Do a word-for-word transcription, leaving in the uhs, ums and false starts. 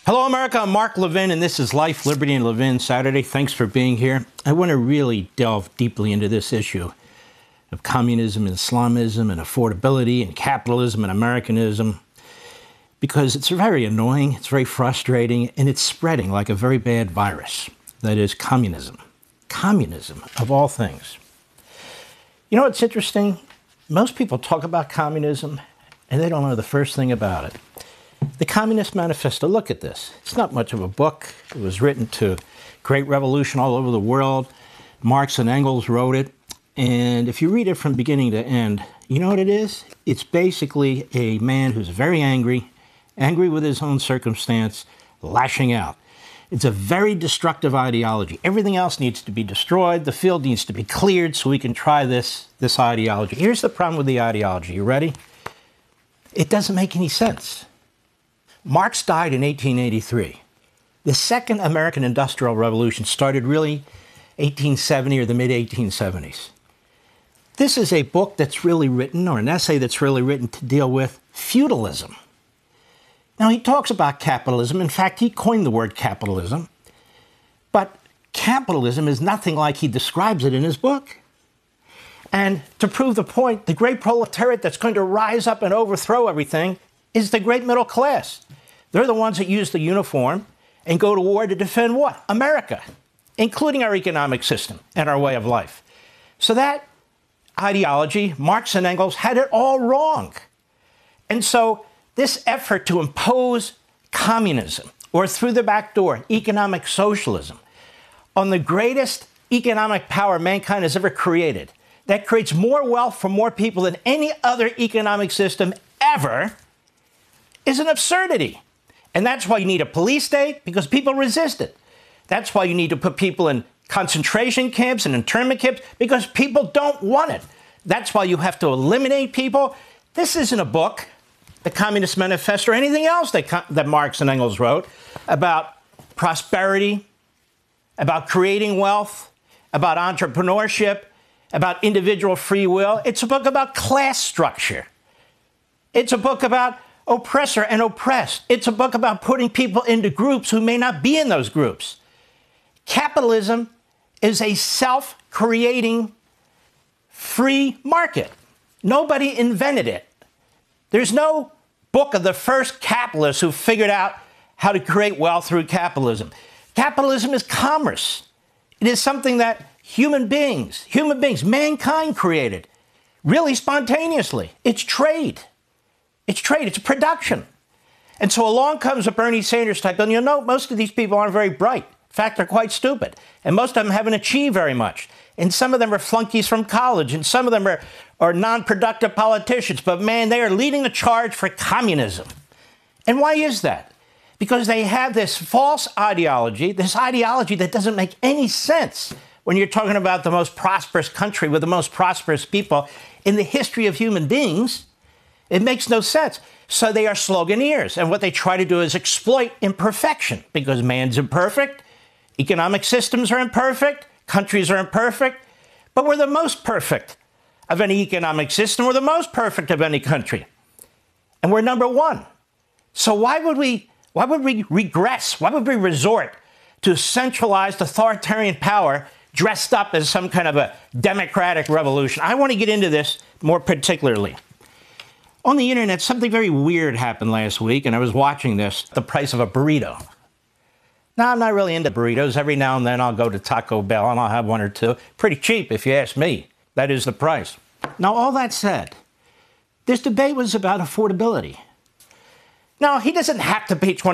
Hello, America. I'm Mark Levin, and this is Life, Liberty, and Levin Saturday. Thanks for being here. I want to really delve deeply into this issue of communism and Islamism and affordability and capitalism and Americanism because it's very annoying, it's very frustrating, and it's spreading like a very bad virus. That is communism. Communism, of all things. You know what's interesting? Most people talk about communism, and they don't know the first thing about it. The Communist Manifesto, look at this. It's not much of a book. It was written to create revolution all over the world. Marx and Engels wrote it. And if you read it from beginning to end, you know what it is? It's basically a man who's very angry, angry with his own circumstance, lashing out. It's a very destructive ideology. Everything else needs to be destroyed. The field needs to be cleared so we can try this, this ideology. Here's the problem with the ideology. You ready? It doesn't make any sense. Marx died in eighteen eighty-three. The second American Industrial Revolution started really eighteen seventy or the mid eighteen seventies. This is a book that's really written, or an essay that's really written to deal with feudalism. Now, he talks about capitalism. In fact, he coined the word capitalism. But capitalism is nothing like he describes it in his book. And to prove the point, the great proletariat that's going to rise up and overthrow everything is the great middle class. They're the ones that use the uniform and go to war to defend what? America, including our economic system and our way of life. So that ideology, Marx and Engels had it all wrong. And so this effort to impose communism, or through the back door, economic socialism, on the greatest economic power mankind has ever created, that creates more wealth for more people than any other economic system ever, is an absurdity. And that's why you need a police state, because people resist it. That's why you need to put people in concentration camps and internment camps, because people don't want it. That's why you have to eliminate people. This isn't a book, the Communist Manifesto, or anything else that, that Marx and Engels wrote about prosperity, about creating wealth, about entrepreneurship, about individual free will. It's a book about class structure. It's a book about oppressor and oppressed. It's a book about putting people into groups who may not be in those groups. Capitalism is a self-creating free market. Nobody invented it. There's no book of the first capitalists who figured out how to create wealth through capitalism. Capitalism is commerce. It is something that human beings, human beings, mankind created, really spontaneously. It's trade. It's trade. It's production. And so along comes a Bernie Sanders type, and you'll note most of these people aren't very bright. In fact, they're quite stupid. And most of them haven't achieved very much. And some of them are flunkies from college, and some of them are, are non-productive politicians. But man, they are leading the charge for communism. And why is that? Because they have this false ideology, this ideology that doesn't make any sense when you're talking about the most prosperous country with the most prosperous people in the history of human beings. It makes no sense. So they are sloganeers. And what they try to do is exploit imperfection, because man's imperfect, economic systems are imperfect, countries are imperfect, but we're the most perfect of any economic system. We're the most perfect of any country. And we're number one. So why would we, why would we regress? Why would we resort to centralized authoritarian power dressed up as some kind of a democratic revolution? I want to get into this more particularly. On the internet, something very weird happened last week, and I was watching this, the price of a burrito. Now, I'm not really into burritos. Every now and then I'll go to Taco Bell and I'll have one or two. Pretty cheap, if you ask me. That is the price. Now, all that said, this debate was about affordability. Now, he doesn't have to pay twenty